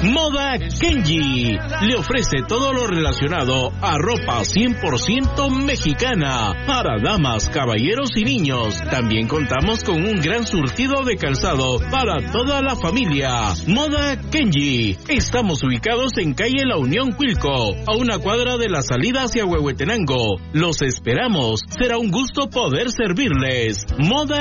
Moda Kenji le ofrece todo lo relacionado a ropa 100% mexicana para damas, caballeros y niños. También contamos con un gran surtido de calzado para toda la familia. Moda Kenji. Estamos ubicados en calle La Unión, Cuilco, a una cuadra de la salida hacia Huehuetenango. Los esperamos. Será un gusto poder servirles. Moda